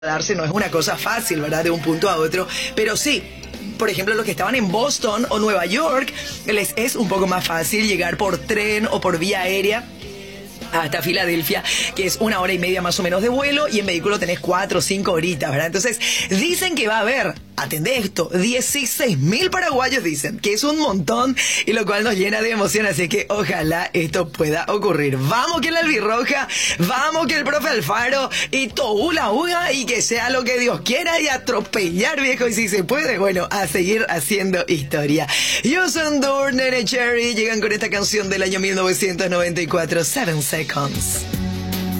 darse no es una cosa fácil, ¿verdad? De un punto a otro, pero sí. Por ejemplo, los que estaban en Boston o Nueva York, les es un poco más fácil llegar por tren o por vía aérea hasta Filadelfia, que es 1 hora y media más o menos de vuelo, y en vehículo tenés 4 o 5 horitas, ¿verdad? Entonces, dicen que va a haber, atendé esto, 16.000 paraguayos dicen, que es un montón, y lo cual nos llena de emoción, así que ojalá esto pueda ocurrir. Vamos que la albirroja, vamos que el profe Alfaro, y toula uga, y que sea lo que Dios quiera, y atropellar, viejo, y si se puede, bueno, a seguir haciendo historia. Yo soy Nene Cherry, llegan con esta canción del año 1994, 7 Seconds.